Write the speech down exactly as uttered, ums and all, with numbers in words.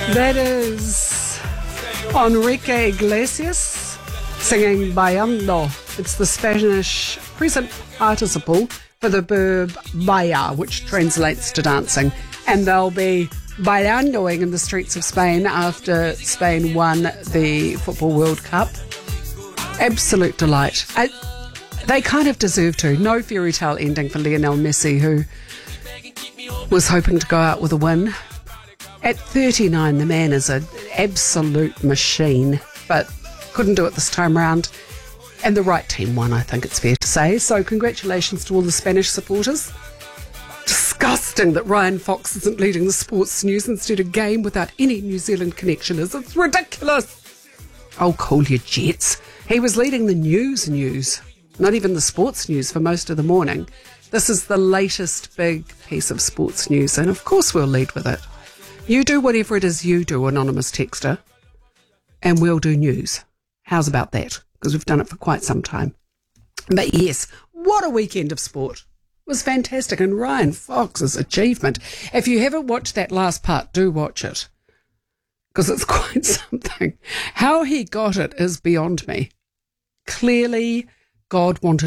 That is Enrique Iglesias singing Bailando. It's the Spanish present participle for the verb bailar, which translates to dancing. And they'll be bailandoing in the streets of Spain after Spain won the Football World Cup. Absolute delight. I, they kind of deserve to. No fairy tale ending for Lionel Messi, who was hoping to go out with a win. At thirty-nine, the man is an absolute machine, but couldn't do it this time round. And the right team won, I think it's fair to say. So congratulations to all the Spanish supporters. Disgusting that Ryan Fox isn't leading the sports news instead of game without any New Zealand connection. It's ridiculous. Oh, cool your jets. He was leading the news news, not even the sports news for most of the morning. This is the latest big piece of sports news, and of course we'll lead with it. You do whatever it is you do, anonymous texter, and we'll do news. How's about that? Because we've done it for quite some time. But yes, what a weekend of sport. It was fantastic. And Ryan Fox's achievement. If you haven't watched that last part, do watch it. Because it's quite something. How he got it is beyond me. Clearly, God wanted